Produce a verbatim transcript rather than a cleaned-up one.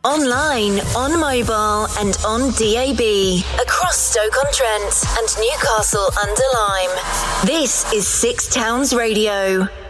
Online, on mobile and on D A B. Across Stoke-on-Trent and Newcastle under Lyme. This is Six Towns Radio.